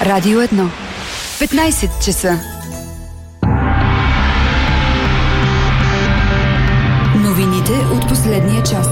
Радио 1. 15 часа. Новините от последния час.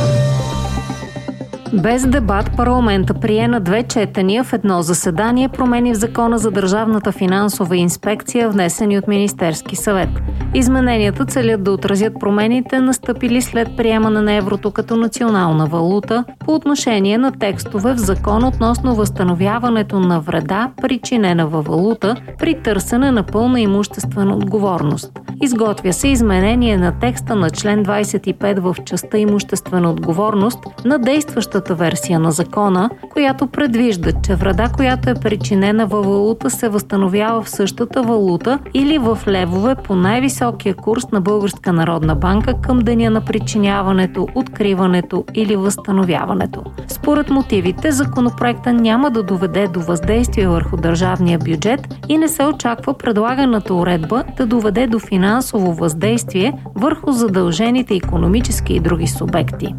Без дебат парламента прие на 2 четения в едно заседание промени в Закона за държавната финансова инспекция, внесени от Министерски съвет. Измененията целят да отразят промените, настъпили след приемане на еврото като национална валута по отношение на текстове в закон относно възстановяването на вреда, причинена във валута, при търсене на пълна имуществена отговорност. Изготвя се изменение на текста на член 25 в частта имуществена отговорност на действащата версия на закона, която предвижда, че вреда, която е причинена във валута, се възстановява в същата валута или в левове по най-високия курс на Българска народна банка към деня на причиняването, откриването или възстановяването. Според мотивите, законопроекта няма да доведе до въздействие върху държавния бюджет и не се очаква предлаганата уредба да доведе до финансово въздействие върху задължените икономически и други субекти.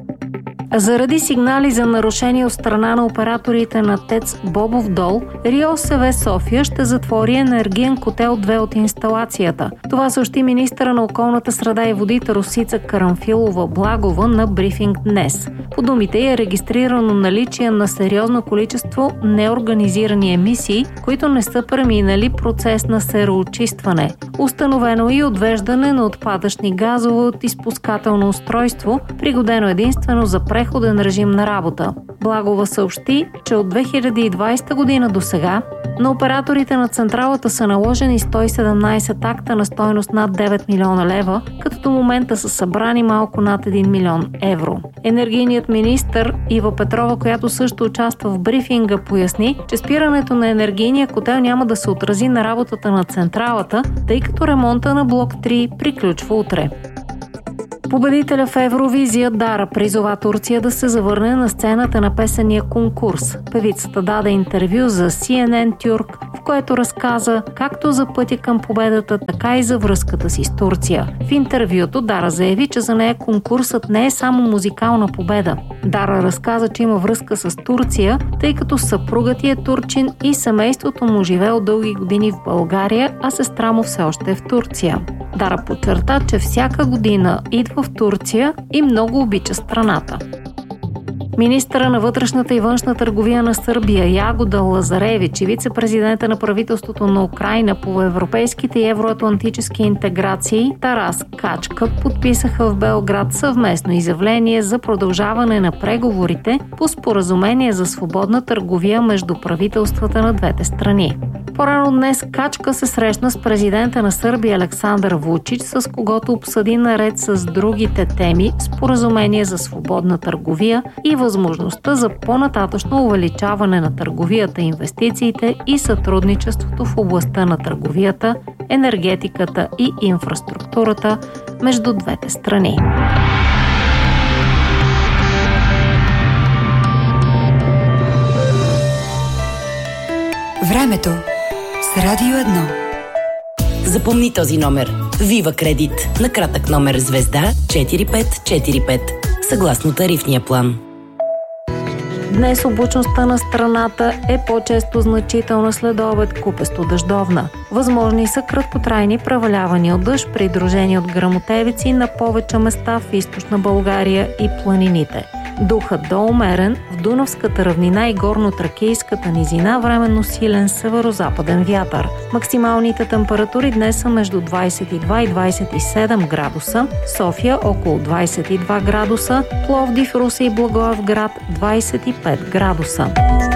Заради сигнали за нарушения от страна на операторите на ТЕЦ Бобов дол, РИОСВ София ще затвори енергиен котел 2 от инсталацията. Това съобщи министъра на околната среда и водите Росица Карамфилова-Благова на брифинг днес. По думите е регистрирано наличие на сериозно количество неорганизирани емисии, които не са преминали процес на сероочистване. Установено и отвеждане на отпадъчни газове от изпускателно устройство, пригодено единствено за преходен режим на работа. Благова съобщи, че от 2020 година до сега на операторите на централата са наложени 117 акта на стойност над 9 милиона лева, като до момента са събрани малко над 1 милион евро. Енергийният министър Ива Петрова, която също участва в брифинга, поясни, че спирането на енергийния котел няма да се отрази на работата на централата, тъй като ремонта на блок 3 приключва утре. Победителя в Евровизия Дара призова Турция да се завърне на сцената на песения конкурс. Певицата даде интервю за CNN Тюрк, в което разказа както за пътя към победата, така и за връзката си с Турция. В интервюто Дара заяви, че за нея конкурсът не е само музикална победа. Дара разказа, че има връзка с Турция, тъй като съпругът ѝ е турчин и семейството му живее от дълги години в България, а сестра му все още е в Турция. Дара подчерта, че всяка година идва в Турция и много обича страната. Министъра на вътрешната и външна търговия на Сърбия Ягода Лазаревич и вице-президента на правителството на Украйна по европейските и евроатлантически интеграции Тарас Качка подписаха в Белград съвместно изявление за продължаване на преговорите по споразумение за свободна търговия между правителствата на двете страни. По-рано днес Качка се срещна с президента на Сърбия Александър Вучич, с когото обсъди наред с другите теми споразумение за свободна търговия и възможността за по-нататъчно увеличаване на търговията, инвестициите и сътрудничеството в областта на търговията, енергетиката и инфраструктурата между двете страни. Времето с Радио 1. Запомни този номер. Вива Кредит. На кратък номер звезда 4545. Съгласно тарифния план. Днес облачността на страната е по-често значителна следобед, купесто дъждовна. Възможни са краткотрайни превалявания от дъжд, придружени от гръмотевици на повече места в източна България и планините. Духът до умерен в Дунавската равнина и горно-тракийската низина, временно силен северо-западен вятър. Максималните температури днес са между 22 и 27 градуса, София около 22 градуса, Пловдив, Русе и Благоевград 25 градуса.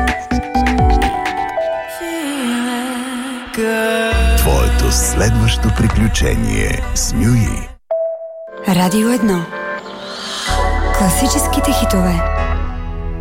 Твоето следващо приключение с Мюи. Радио 1. Класическите хитове.